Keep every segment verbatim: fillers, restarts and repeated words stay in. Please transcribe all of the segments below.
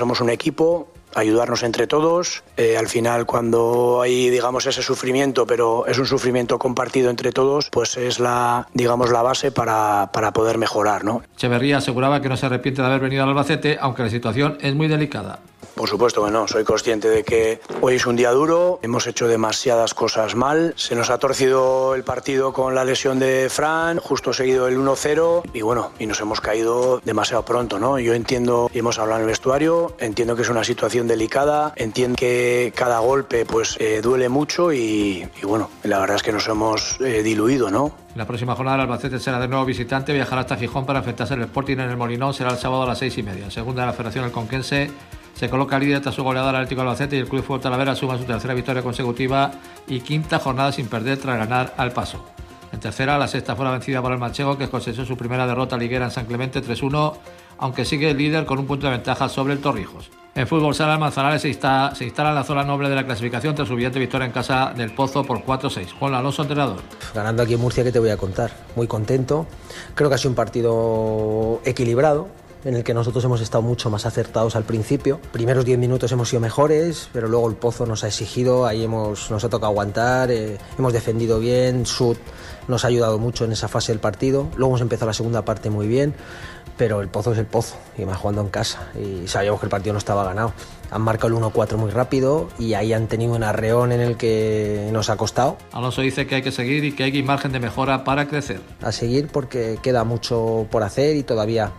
somos un equipo, ayudarnos entre todos. Eh, al final, cuando hay, digamos, ese sufrimiento, pero es un sufrimiento compartido entre todos, pues es la, digamos, la base para, para poder mejorar, ¿no? Echeverría aseguraba que no se arrepiente de haber venido al Albacete, aunque la situación es muy delicada. Por supuesto que no, soy consciente de que hoy es un día duro, hemos hecho demasiadas cosas mal, se nos ha torcido el partido con la lesión de Fran, justo seguido el uno cero y bueno, y nos hemos caído demasiado pronto, ¿no? Yo entiendo, y hemos hablado en el vestuario, entiendo que es una situación delicada, entiendo que cada golpe pues eh, duele mucho y, y bueno, la verdad es que nos hemos eh, diluido, ¿no? La próxima jornada el Albacete será de nuevo visitante, viajará hasta Gijón para enfrentarse al Sporting en el Molinón, será el sábado a las seis y media. Segunda de la Federación, el Conquense se coloca líder tras su goleada al Atlético Albacete y el Club Fútbol Talavera suma su tercera victoria consecutiva y quinta jornada sin perder tras ganar al Paso. En tercera, la sexta fue la vencida por el Manchego, que cosechó su primera derrota liguera en San Clemente tres uno, aunque sigue líder con un punto de ventaja sobre el Torrijos. En fútbol sala, el Manzanares se instala, se instala en la zona noble de la clasificación tras su brillante victoria en casa del Pozo por cuatro seis. Juan Alonso, entrenador. Ganando aquí en Murcia, ¿qué te voy a contar? Muy contento. Creo que ha sido un partido equilibrado, en el que nosotros hemos estado mucho más acertados al principio. Primeros diez minutos hemos sido mejores, pero luego el Pozo nos ha exigido, ahí hemos, nos ha tocado aguantar, eh, hemos defendido bien, Sud nos ha ayudado mucho en esa fase del partido. Luego hemos empezado la segunda parte muy bien, pero el Pozo es el Pozo, y más jugando en casa, y sabíamos que el partido no estaba ganado. Han marcado el uno cuatro muy rápido y ahí han tenido un arreón en el que nos ha costado. Alonso dice que hay que seguir y que hay margen de mejora para crecer. A seguir porque queda mucho por hacer y todavía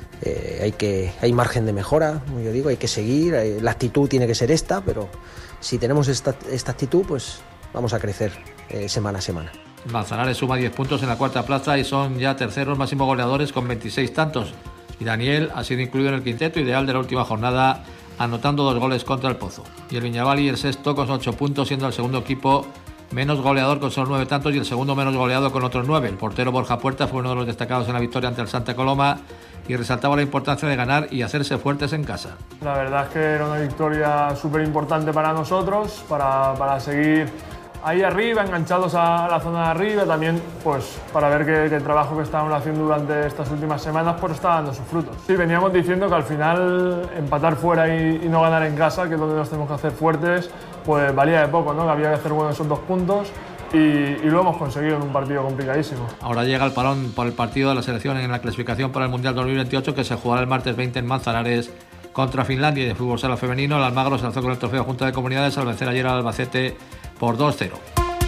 Eh, hay que hay margen de mejora, como yo digo, hay que seguir, hay, la actitud tiene que ser esta, pero si tenemos esta, esta actitud, pues vamos a crecer eh, semana a semana. Manzanares suma diez puntos en la cuarta plaza y son ya terceros máximos goleadores con veintiséis tantos. Y Daniel ha sido incluido en el quinteto ideal de la última jornada, anotando dos goles contra el Pozo. Y el Viñavali, el sexto, con ocho puntos, siendo el segundo equipo menos goleador con solo nueve tantos y el segundo menos goleado con otros nueve. El portero Borja Puerta fue uno de los destacados en la victoria ante el Santa Coloma y resaltaba la importancia de ganar y hacerse fuertes en casa. La verdad es que era una victoria súper importante para nosotros, para, para seguir ahí arriba, enganchados a la zona de arriba, también pues para ver que, que el trabajo que estábamos haciendo durante estas últimas semanas pues está dando sus frutos. Sí, veníamos diciendo que al final empatar fuera y, y no ganar en casa, que es donde nos tenemos que hacer fuertes, pues valía de poco, ¿no? Que había que hacer buenos esos dos puntos. Y, y lo hemos conseguido en un partido complicadísimo. Ahora llega el parón por el partido de la selección en la clasificación para el Mundial dos mil veintiocho, que se jugará el martes veinte en Manzanares contra Finlandia. Y de fútbol sala femenino, el Almagro se alzó con el trofeo Junta de Comunidades al vencer ayer al Albacete por dos cero.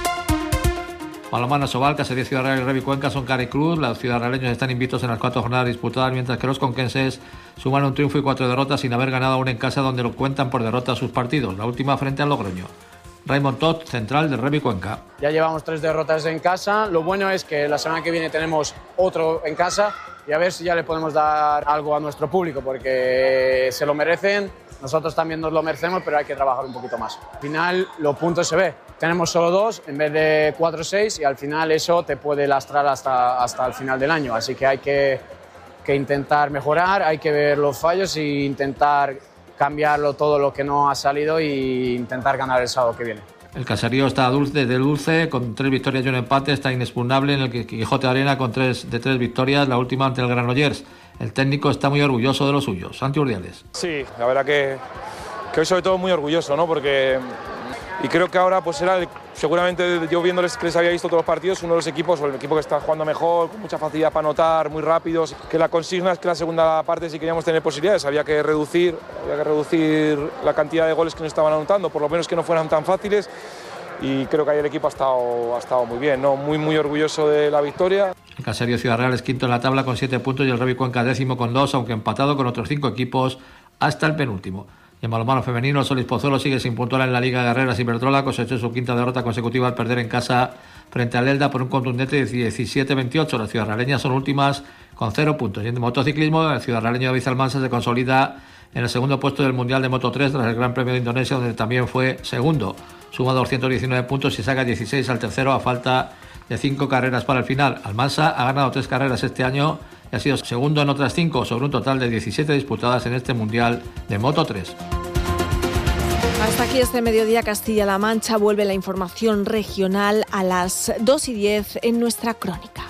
Balonmano Sobal, Caserío, Ciudad Real y Revi Cuenca son cara y cruz. Los ciudadraleños están invictos en las cuatro jornadas disputadas, mientras que los conquenses suman un triunfo y cuatro derrotas sin haber ganado aún en casa, donde lo cuentan por derrota sus partidos. La última frente al Logroño. Raymond Todd, central del Revi Cuenca. Ya llevamos tres derrotas en casa. Lo bueno es que la semana que viene tenemos otro en casa y a ver si ya le podemos dar algo a nuestro público, porque se lo merecen. Nosotros también nos lo merecemos, pero hay que trabajar un poquito más. Al final, los puntos se ve. Tenemos solo dos en vez de cuatro o seis y al final eso te puede lastrar hasta, hasta el final del año. Así que hay que, que intentar mejorar, hay que ver los fallos e intentar cambiarlo todo lo que no ha salido e intentar ganar el sábado que viene. El Caserío está dulce de dulce, con tres victorias y un empate, está inexpugnable en el Quijote Arena con tres de tres victorias, la última ante el Granollers. El técnico está muy orgulloso de los suyos. Santi Urdiales. Sí, la verdad que, que hoy sobre todo muy orgulloso, ¿no? Porque y creo que ahora pues era el, seguramente yo viéndoles que les había visto todos los partidos, uno de los equipos, o el equipo que está jugando mejor, con mucha facilidad para anotar, muy rápidos, que la consigna es que la segunda parte si queríamos tener posibilidades había que reducir, había que reducir la cantidad de goles que nos estaban anotando, por lo menos que no fueran tan fáciles. Y creo que ahí el equipo ha estado, ha estado muy bien, ¿no? Muy, muy orgulloso de la victoria. El Caserío Ciudad Real es quinto en la tabla con siete puntos y el Revi Cuenca décimo con dos, aunque empatado con otros cinco equipos hasta el penúltimo. Y en balonmano femenino, el Solís Pozuelo sigue sin puntuar en la Liga Guerreras Iberdrola, cosechó su quinta derrota consecutiva al perder en casa frente al Elda por un contundente de diecisiete veintiocho. Las ciudadraleñas son últimas con cero puntos. Y en motociclismo, el ciudadraleño David Almansa se consolida en el segundo puesto del Mundial de Moto tres tras el Gran Premio de Indonesia, donde también fue segundo. Suma doscientos diecinueve puntos y saca dieciséis al tercero a falta de cinco carreras para el final. Almansa ha ganado tres carreras este año y ha sido segundo en otras cinco, sobre un total de diecisiete disputadas en este Mundial de Moto tres. Hasta aquí este mediodía Castilla-La Mancha. Vuelve la información regional a las dos y diez en nuestra crónica.